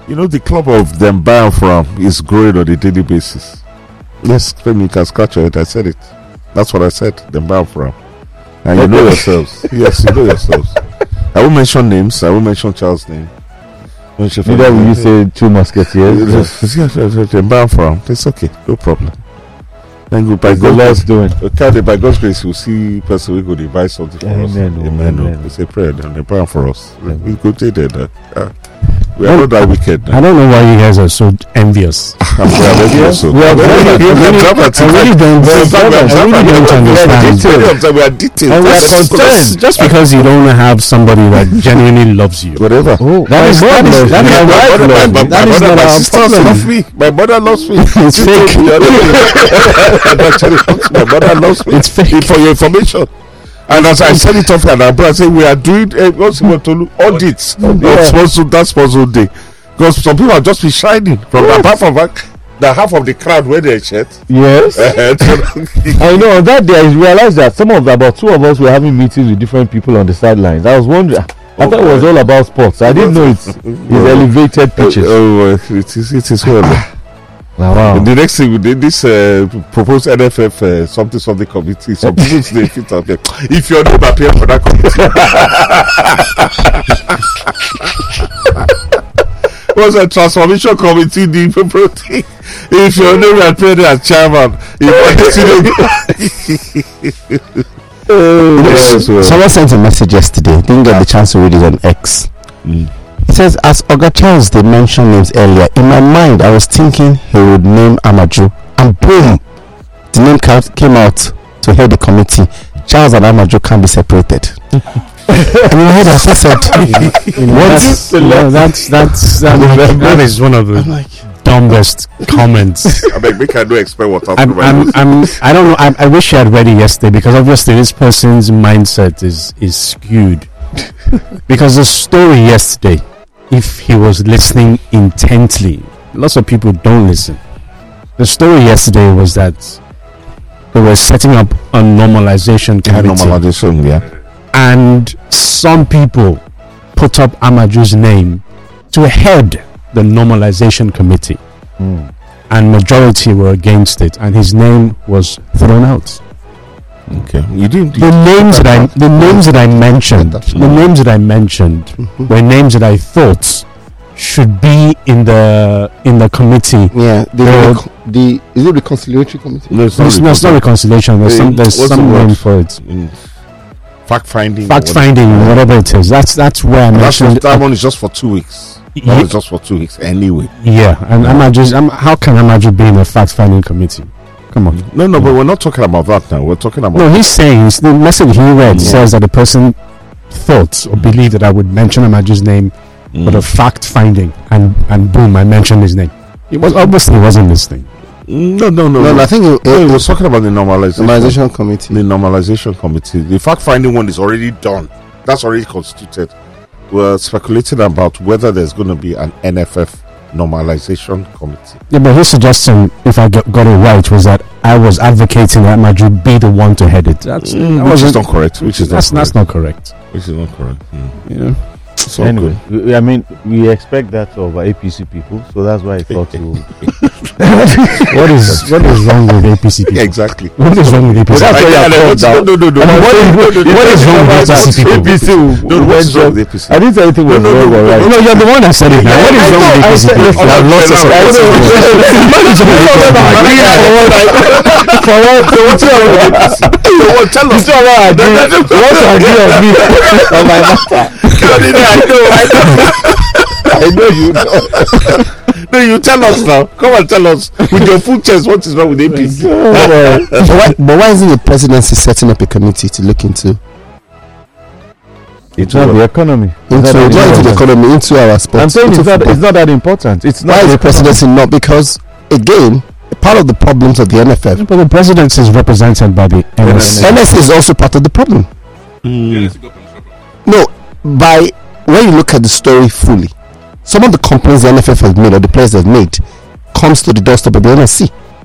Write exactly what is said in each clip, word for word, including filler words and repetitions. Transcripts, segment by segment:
You know, the club of them buying from is growing on a daily basis. Yes, Femi, you can scratch your head. I said it. That's what I said. Them buying from. And you know yourselves. Yes, you know yourselves. I won't mention names. I won't mention Charles' name. Either will you say two musketeers? Yes, them buying from. It's okay. No problem. Then go by God's Lord's doing. Okay, by God's grace, we'll see person we go to buy something for Amen, us. Amen. Amen. Amen. It's a prayer. Then they pray for us. Amen. We go to there. Uh, we are not that wicked. I don't know why you guys are so envious. I'm very also. We are very- I really don't I really don't understand. We are detailed. And we are Just, concerned. just because you don't have somebody that genuinely loves you. Whatever. Oh, That my is- God that is- loves that me. is My not- wife My loves mother, me. my That is mother, not my our sisters problem. love me. My mother loves me. It's She fake. told me the other day. My mother loves me. It's fake. For your information. And as I said it off and I say we are doing uh, what's it to audits of sponsor that sponsor day. Because some people are just be shining from Yes. apart from that, the half of the crowd wear their shirt. Yes. I know on that day I realized that some of the, about two of us were having meetings with different people on the sidelines. I was wondering. I Oh, thought it was all about sports. I didn't know it's, it's elevated pitches. Oh, uh, it is. It is well. Wow, wow. The next thing we did this uh, proposed N F F uh, something something committee. Some people say fit up here. If your name appear for that committee. Was a transformation committee the people think if your name appeared as chairman, if Oh, yes, well. Someone sent a message yesterday. Didn't get the chance to read it on X. Mm. It says, as Oga Charles they mentioned names earlier, in my mind I was thinking he would name Amaju, and boom, the name ca- came out to head the committee. Charles and Amaju can't be separated. And in my head I just said, That's, no, that's that's that, that is one of the I'm like, dumbest comments. I mean, we can do expect what I'm, I'm, I'm, I don't know. I, I wish I had read it yesterday because obviously this person's mindset is is skewed. Because the story yesterday, if he was listening intently, lots of people don't listen. The story yesterday was that they were setting up a normalization committee, normalization, yeah. and some people put up Amaju's name to head the normalization committee. Mm. And majority were against it, and his name was thrown out. Okay, you didn't. The names that I, the names that I mentioned, the names that I mentioned were names that I thought should be in the in the committee. yeah, the, Uh, rec- the is it reconciliatory committee? No, it's No, it's, no, it's not reconciliation. There's Hey, some, there's what's the some word? name for it. Fact finding. Fact finding, whatever it is. That's that's where I That's mentioned. just, that one is just for two weeks. That Ye- one is just for two weeks anyway. yeah, and Amaju, I'm, how can Amaju be in a fact finding committee? Come on. No, no, but we're not talking about that now. We're talking about. No, he's saying it's the message he read Yeah. says that the person thought or believed that I would mention Amaju's name Mm. for the fact finding, and and boom, I mentioned his name. He was obviously wasn't listening. No, no, no, No, no, I think it, No, it he was was talking about the normalization. normalization committee. The normalization committee. The fact finding one is already done. That's already constituted. We're speculating about whether there's going to be an N F F normalization committee. Yeah, but his suggestion, if I got, got it right, was that I was advocating that Amaju be the one to head it. That's that which is wasn't- not correct. Which is that's not that's correct. not correct. Which is not correct. Mm. Yeah. So Anyway, we- I mean, we expect that of our A P C people, so that's why I thought you. What is what is wrong with A P C good. people? Exactly. What is wrong with A P C? Well, that's people? why you are called down. No, no, no, no. And no, what no, is- no, no, what no, is no, wrong with no, A P C people? A P C will No, what is wrong with A P C? I didn't say anything was No, no, wrong no, or no, right. No, you're the one that said it now. What is I wrong know, with I A P C said- people? listen, I've lost no, the no, sense. no, What is wrong with A P C people? For what? For what? No, what, tell us. You want to agree? You want to agree on me on my matter? I know, I know. I know you know. No, you tell us now. Come and tell us with your full chest what is wrong with A P C. but, why, but why isn't the presidency setting up a committee to look into It's not the economy. into It's not not into the that economy, into our sports? I'm saying into it's not, football? it's not that important. It's not. Why is the presidency not? Because again, part of the problems of the N F F, But the presidency is represented by the N S. N S is also part of the problem. No, by when you look at the story fully, some of the complaints the N F F has made or the players have made comes to the doorstep of the N S C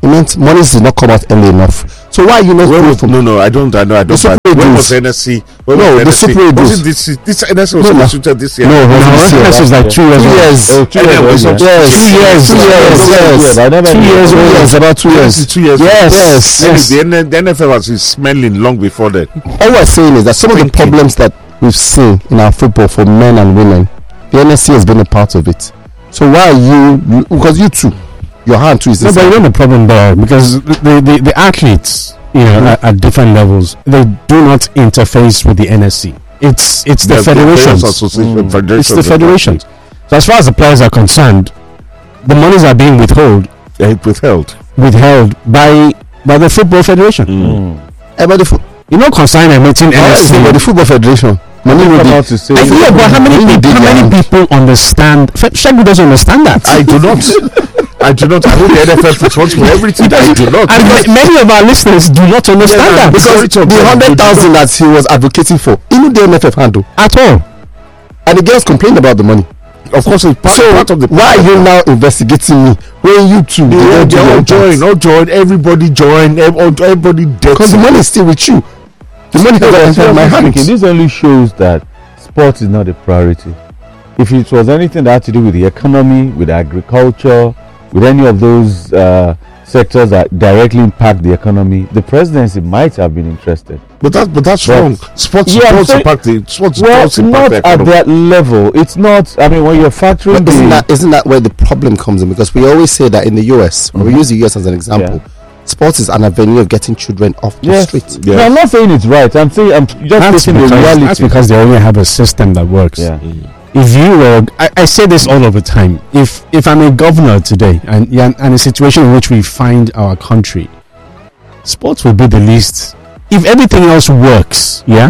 It meant monies did not come out early enough. So why are you not Where going was, for no, no, I don't, I know, I don't. super When Eagles. was N S C? When No, was the N S C? Super Eagles. Was it this? This N S C was No, no. constituted this year. No, it wasn't No, this year. this is like two years. Two old. years. Oh, two And then years, we yeah. saw- Yes, Two yes, years, yes, yes. I never Two knew. years Two old. years, about two Yes, years. it's two years. Yes, yes. yes. The, N- the N F L has been smelling long before that. All we're saying is that some of the Thinking. problems that we've seen in our football for men and women, the N S C has been a part of it. So why are you? Because you too, your hand too is No, but you know the problem there, because the the, the athletes, you know, Mm-hmm. at, at different levels, they do not interface with the N S C. It's it's the, The- the federations. Players Association, Mm. Federation It's the of federations. So as far as the players are concerned, the monies are being withheld They withheld. withheld by by the football federation. Mm. Eh, but the, fo- You know, concerning meeting N S C. but the football federation. Money will Come be. out to say I feel, but how many Money will people? be How many there. people understand? Fe- Shaggy doesn't understand that. I do not. I do not. I know the N F L is responsible for everything. I do not. And ma- many of our listeners do not understand Yeah, that because Because the hundred thousand that he was advocating for, even the N F F handle, at all. and the girls complained about the money. Of course, it's part, So part of the. why are you now investigating me when you too? They all, they all join. All join. Everybody join. ev- all- Everybody dead. Because the money is still with you. The money No, never but entered my seriously hand. speaking, this only shows that sports is not a priority. If it was anything that had to do with the economy, with agriculture, with any of those uh, sectors that directly impact the economy, the presidency might have been interested. But that, but that's But- wrong. Sports, Yeah, I'm sports saying- impact the sports. Well, sports impact not the at economy. that level. It's not. I mean, when you're factoring But isn't the that isn't that where the problem comes in? Because we always say that in the U S, when we use the U S as an example, sports is an avenue of getting children off the yes. street. Yeah. No, I'm not saying it's right. I'm saying I'm just That's stating the because, reality. that's because they only have a system that works. yeah. If you were, I, I say this all of the time. If if I'm a governor today, and yeah, and a situation in which we find our country, sports will be the least. If everything else works, yeah,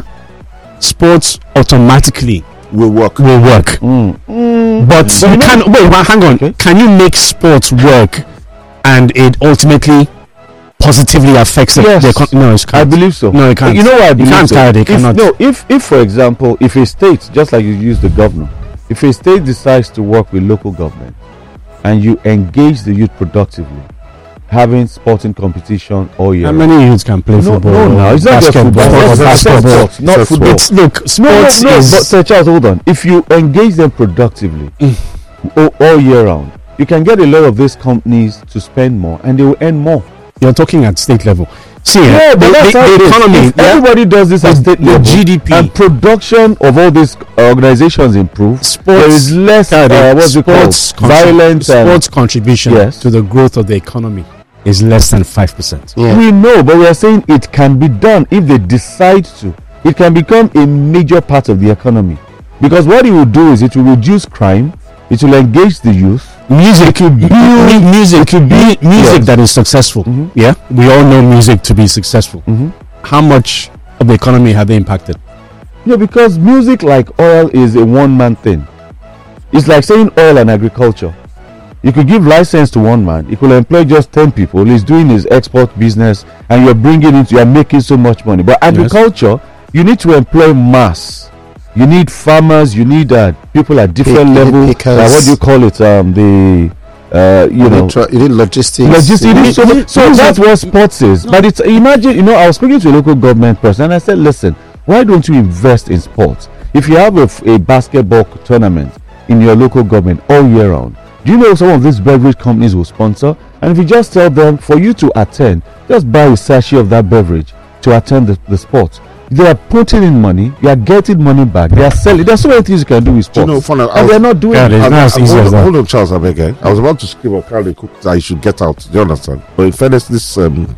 sports automatically Will work. will work. Mm. Mm. But But you you know- can wait. Well, hang on. Okay. Can you make sports work, and it ultimately positively affects the, Yes. the econ- No, it I can't. believe so. No, it can't. You know why I You believe can't so? carry it, it If- cannot. No, if, if for example, if a state, just like you use the governor, if a state decides to work with local government and you engage the youth productively, having sporting competition all year. How many youths can play no, football? no, no, it's not just basketball, football. or It's basketball. sports, not football. It's look, No, no, sports no, is but Sir Charles, hold on. If you engage them productively all, all year round, you can get a lot of these companies to spend more and they will earn more. you're talking at state level. See, Yeah, eh, but the, that's the, how the it is. economy, If yeah, everybody does this at the, state the level G D P, and production of all these organizations improve, sports, there is less uh, what's it called? sports, contrib- Violence and sports contribution Yes. to the growth of the economy is less than five percent. Yeah. we know, but we are saying it can be done if they decide to. It can become a major part of the economy because what it will do is it will reduce crime, it will engage the youth. Music, will mu- build- music, mu- music Yes. that is successful. Mhm. Yeah, we all know music to be successful. Mhm. How much of the economy have they impacted? Yeah, because music, like oil, is a one-man thing. It's like saying oil and agriculture. You could give license to one man, he could employ just ten people, he's doing his export business, and you're bringing it, you're making so much money. But agriculture, you need to employ mass. You need farmers, you need uh, people at different Pick- levels. pickers. Uh, what do you call it? Um, the, uh, you You know, need, tra- you need logistics. logistics. You You need need- so, much- so that's what sports is. But it's imagine, you know, I was speaking to a local government person and I said, listen, why don't you invest in sports? If you have a, f- a basketball tournament in your local government all year round, do you know some of these beverage companies will sponsor? And if you just tell them for you to attend, just buy a sachet of that beverage to attend the, the sport. They are putting in money, you are getting money back, they are selling. There's so many things you can do with Do you sports. know, fun, I and was- they're not doing Yeah, it. they- It's I- not as I- easy hold, as that. hold on, Charles, I beg. eh? I was about to scream at Carly Cook that I should get out. Do you understand? But in fairness, this um,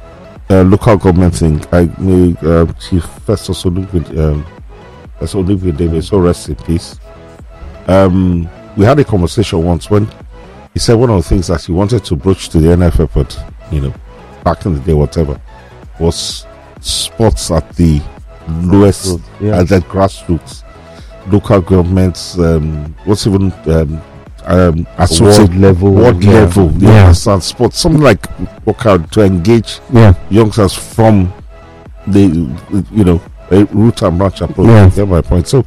uh, local government thing, I may uh, Chief Festus Olugbe, um, Festus Olugbe David, so rest in peace. Um, we had a conversation once when he said one of the things that he wanted to broach to the N F F, but you know, back in the day, whatever, was sports at the lowest, Yeah. at the grassroots, local governments. Um, what's even um, um, associate World level. world yeah. level, you Yeah. understand? Sports, something like workout to engage Yeah, youngsters from the, you know, a root and branch approach. Yeah. You get my point. So